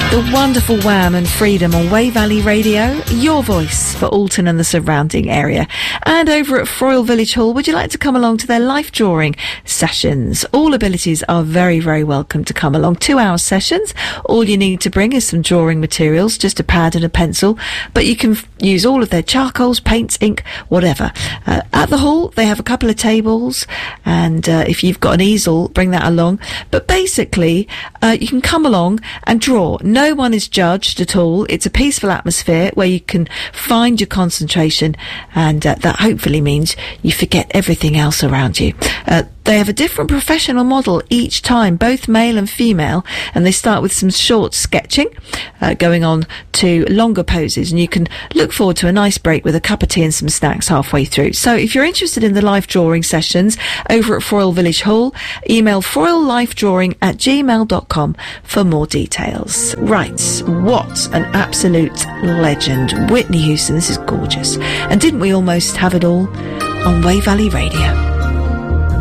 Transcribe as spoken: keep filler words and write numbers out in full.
The wonderful Wham and Freedom on Way Valley Radio, your voice for Alton and the surrounding area. And over at Froyle Village Hall, would you like to come along to their life drawing sessions? All abilities are very, very welcome to come along. Two hour sessions. All you need to bring is some drawing materials, just a pad and a pencil, but you can f- use all of their charcoals, paints, ink, whatever. Uh, at the hall, they have a couple of tables, and uh, if you've got an easel, bring that along. But basically, uh, you can come along and draw. No one is judged at all. It's a peaceful atmosphere where you can find your concentration, and uh, that hopefully means you forget everything else around you. Uh, they have a different professional model each time, both male and female, and they start with some short sketching, uh, going on to longer poses, and you can look forward to a nice break with a cup of tea and some snacks halfway through. So if you're interested in the life drawing sessions over at Froyle Village Hall, email froylelifedrawing at gmail dot com for more details. Right, what an absolute legend. Whitney Houston, this is gorgeous. And didn't we almost have it all on Way Valley Radio?